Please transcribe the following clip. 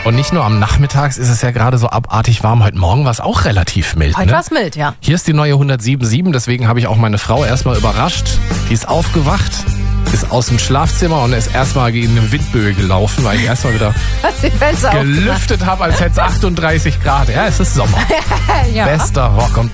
Und nicht nur am Nachmittags ist es ja gerade so abartig warm. Heute Morgen war es auch relativ mild. Heute war es mild, ja. Hier ist die neue 107.7, deswegen habe ich auch meine Frau erstmal überrascht. Die ist aufgewacht, ist aus dem Schlafzimmer und ist erstmal gegen eine Windböe gelaufen, weil ich erstmal wieder Hast die Fenster gelüftet habe, als hätte es 38 Grad. Ja, es ist Sommer. Ja. Bester Rock und